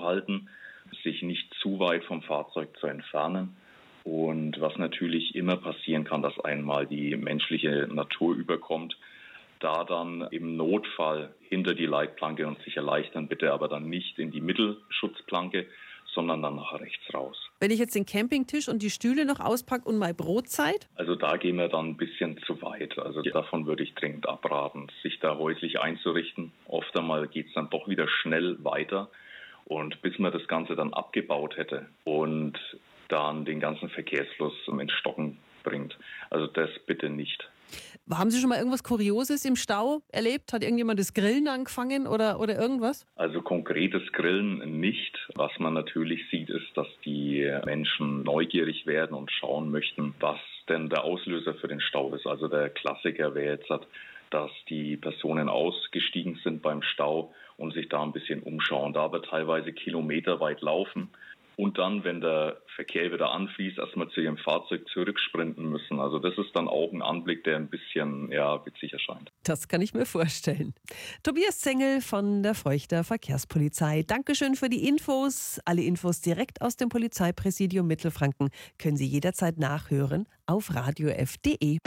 anzuhalten, sich nicht zu weit vom Fahrzeug zu entfernen. Und was natürlich immer passieren kann, dass einmal die menschliche Natur überkommt, da dann im Notfall hinter die Leitplanke und sich erleichtern, bitte aber dann nicht in die Mittelschutzplanke, sondern dann nach rechts raus. Wenn ich jetzt den Campingtisch und die Stühle noch auspacke und meine Brotzeit? Also da gehen wir dann ein bisschen zu weit. Also davon würde ich dringend abraten, sich da häuslich einzurichten. Oft einmal geht es dann doch wieder schnell weiter. Und bis man das Ganze dann abgebaut hätte und dann den ganzen Verkehrsfluss ins Stocken bringt. Also das bitte nicht. Haben Sie schon mal irgendwas Kurioses im Stau erlebt? Hat irgendjemand das Grillen angefangen oder irgendwas? Also konkretes Grillen nicht. Was man natürlich sieht, ist, dass die Menschen neugierig werden und schauen möchten, was denn der Auslöser für den Stau ist. Also der Klassiker wäre jetzt, dass die Personen ausgestiegen sind beim Stau und sich da ein bisschen umschauen, da aber teilweise kilometerweit laufen. Und dann, wenn der Verkehr wieder anfließt, erstmal zu ihrem Fahrzeug zurücksprinten müssen. Also das ist dann auch ein Anblick, der ein bisschen witzig erscheint. Das kann ich mir vorstellen. Tobias Zengel von der Feuchter Verkehrspolizei. Dankeschön für die Infos. Alle Infos direkt aus dem Polizeipräsidium Mittelfranken können Sie jederzeit nachhören auf radiof.de.